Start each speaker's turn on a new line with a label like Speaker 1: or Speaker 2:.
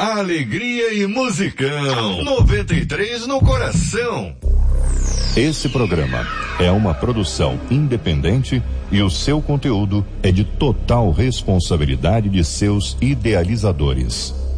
Speaker 1: Alegria e musicão. 93 no coração.
Speaker 2: Esse programa é uma produção independente e o seu conteúdo é de total responsabilidade de seus idealizadores.